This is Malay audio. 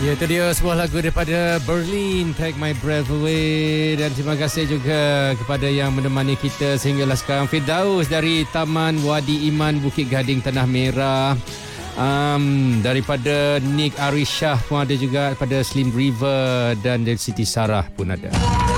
Ya, itu dia sebuah lagu daripada Berlin, Take My Breath Away. Dan terima kasih juga kepada yang menemani kita sehinggalah sekarang. Firdaus dari Taman Wadi Iman, Bukit Gading, Tanah Merah. Daripada Nick Arishah pun ada juga, daripada Slim River, dan dari Siti Sarah pun ada.